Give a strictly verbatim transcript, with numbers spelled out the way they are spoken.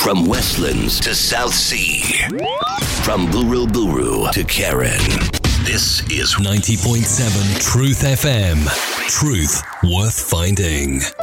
From Westlands to South Sea. From Buru Buru to Karen. This is ninety point seven Truth F M. Truth worth finding.